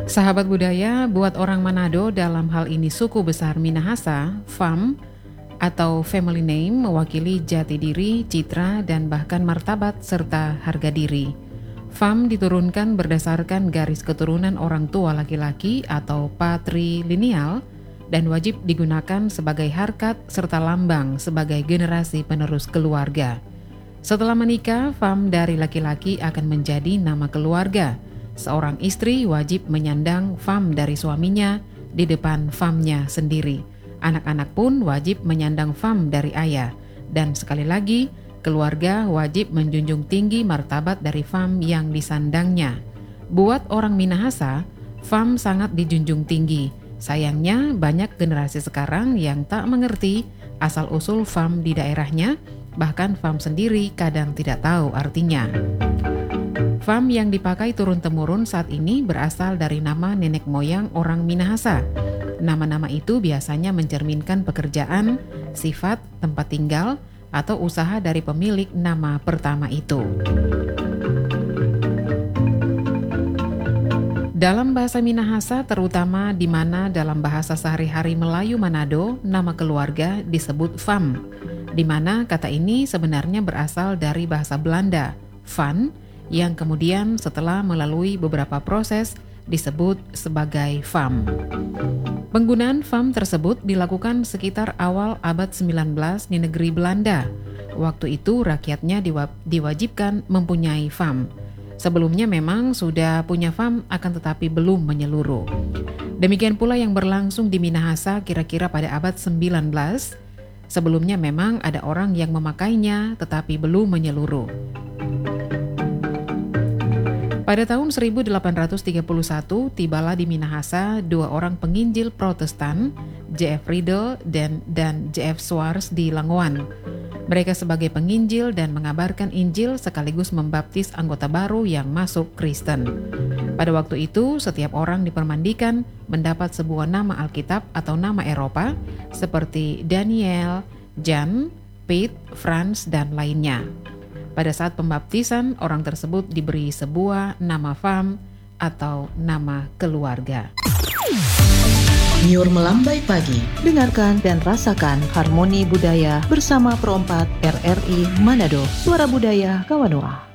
Sahabat budaya, buat orang Manado dalam hal ini suku besar Minahasa, Fam atau family name mewakili jati diri, citra, dan bahkan martabat serta harga diri. Fam diturunkan berdasarkan garis keturunan orang tua laki-laki atau patrilineal dan wajib digunakan sebagai harkat serta lambang sebagai generasi penerus keluarga. Setelah menikah, Fam dari laki-laki akan menjadi nama keluarga. Seorang istri wajib menyandang Fam dari suaminya di depan Famnya sendiri. Anak-anak pun wajib menyandang Fam dari ayah. Dan sekali lagi, keluarga wajib menjunjung tinggi martabat dari Fam yang disandangnya. Buat orang Minahasa, Fam sangat dijunjung tinggi. Sayangnya banyak generasi sekarang yang tak mengerti asal-usul Fam di daerahnya, bahkan Fam sendiri kadang tidak tahu artinya. Fam yang dipakai turun-temurun saat ini berasal dari nama nenek moyang orang Minahasa. Nama-nama itu biasanya mencerminkan pekerjaan, sifat, tempat tinggal, atau usaha dari pemilik nama pertama itu. Dalam bahasa Minahasa, terutama di mana dalam bahasa sehari-hari Melayu Manado, nama keluarga disebut Fam, di mana kata ini sebenarnya berasal dari bahasa Belanda, van, yang kemudian setelah melalui beberapa proses disebut sebagai Fam. Penggunaan Fam tersebut dilakukan sekitar awal abad 19 di negeri Belanda. Waktu itu rakyatnya diwajibkan mempunyai Fam. Sebelumnya memang sudah punya Fam akan tetapi belum menyeluruh. Demikian pula yang berlangsung di Minahasa kira-kira pada abad 19. Sebelumnya memang ada orang yang memakainya tetapi belum menyeluruh. Pada tahun 1831, tibalah di Minahasa dua orang penginjil Protestan, J.F. Riddle dan J.F. Swartz di Langowan. Mereka sebagai penginjil dan mengabarkan Injil sekaligus membaptis anggota baru yang masuk Kristen. Pada waktu itu, setiap orang dipermandikan mendapat sebuah nama Alkitab atau nama Eropa seperti Daniel, Jan, Pete, Franz, dan lainnya. Pada saat pembaptisan, orang tersebut diberi sebuah nama Fam atau nama keluarga. Nyur Melambai Pagi, dengarkan dan rasakan harmoni budaya bersama Pro 4 RRI Manado, Suara Budaya Kawanua.